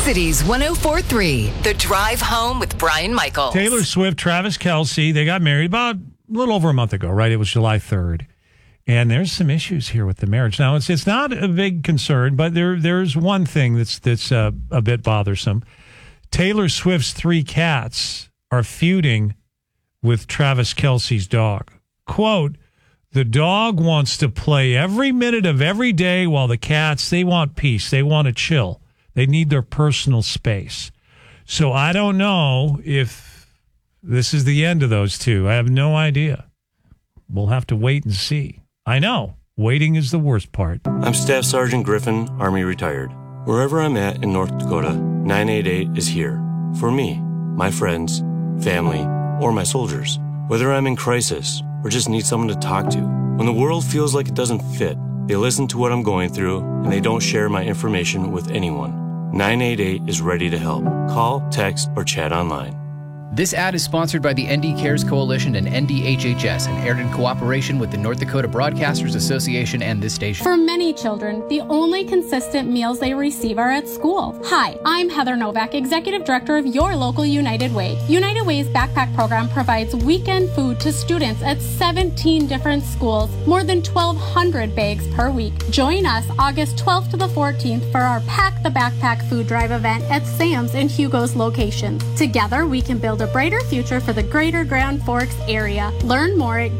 Cities 104.3, The Drive Home with Brian Michaels. Taylor Swift, Travis Kelce, they got married about a little over a month ago, right? It was July 3rd. And there's some issues here with the marriage. Now, it's not a big concern, but there's one thing that's a bit bothersome. Taylor Swift's 3 cats are feuding with Travis Kelce's dog. Quote, the dog wants to play every minute of every day while the cats, they want peace. They want to chill. They need their personal space. So I don't know if this is the end of those two. I have no idea. We'll have to wait and see. I know. Waiting is the worst part. I'm Staff Sergeant Griffin, Army retired. Wherever I'm at in North Dakota, 988 is here. For me, my friends, family, or my soldiers. Whether I'm in crisis or just need someone to talk to. When the world feels like it doesn't fit, they listen to what I'm going through and they don't share my information with anyone. 988 is ready to help. Call, text, or chat online. This ad is sponsored by the ND Cares Coalition and NDHHS and aired in cooperation with the North Dakota Broadcasters Association and this station. For many children, the only consistent meals they receive are at school. Hi, I'm Heather Novak, Executive Director of your local United Way. United Way's backpack program provides weekend food to students at 17 different schools, more than 1,200 bags per week. Join us August 12th to the 14th for our Pack the Backpack food drive event at Sam's and Hugo's locations. Together, we can build a brighter future for the greater Grand Forks area. Learn more at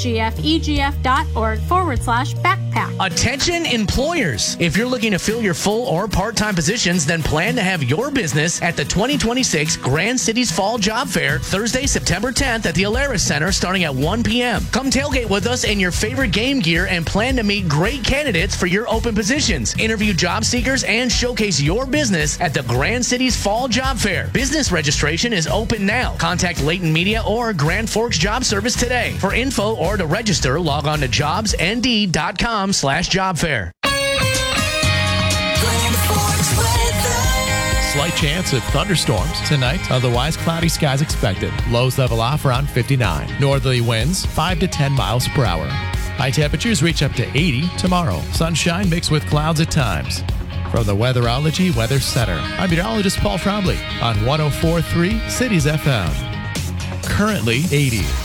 givegfegf.org/backpack. Attention employers. If you're looking to fill your full or part-time positions, then plan to have your business at the 2026 Grand Cities Fall Job Fair, Thursday, September 10th at the Alaris Center starting at 1 p.m. Come tailgate with us in your favorite game gear and plan to meet great candidates for your open positions. Interview job seekers and showcase your business at the Grand Cities Fall Job Fair. Business registration is open now. Contact Layton Media or Grand Forks Job Service today. For info or to register, log on to jobsnd.com/job fair. Slight chance of thunderstorms tonight. Otherwise, cloudy skies expected. Lows level off around 59. Northerly winds 5 to 10 miles per hour. High temperatures reach up to 80 tomorrow. Sunshine mixed with clouds at times. From the Weatherology Weather Center, I'm meteorologist Paul Trombley on 104.3 Cities FM. Currently 80.